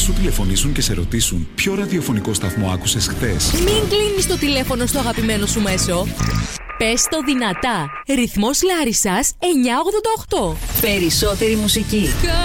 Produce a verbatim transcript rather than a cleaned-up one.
σου τηλεφωνήσουν και σε ρωτήσουν ποιο ραδιοφωνικό σταθμό άκουσες χθες? Μην κλείνεις το τηλέφωνο στο αγαπημένο σου μέσο. Πες το δυνατά. Ρυθμός Λάρισσας εννιακόσια ογδόντα οκτώ. Περισσότερη μουσική.